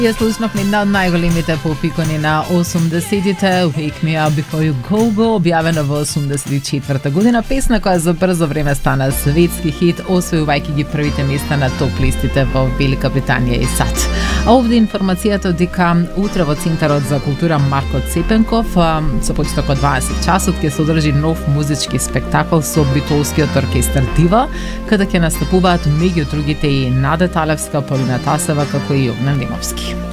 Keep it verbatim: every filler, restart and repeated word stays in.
Ја слушнавме една од најголемите попикони на осумдесетите, Wake Me Up Before You Go Go, објавена во осумдесет и четврта година, песна која за брзо време стана светски хит, освојувајќи ги првите места на топ листите во Велика Британија и САД. А овде информацијата дека утре во Центарот за култура Марко Цепенков со почеток од дваесет часот ќе се одржи нов музички спектакл со битолскиот оркестар Дива, каде ќе настапуваат меѓу другите и Нада Талевска, Полина Тасева, како и Огнен Демовски.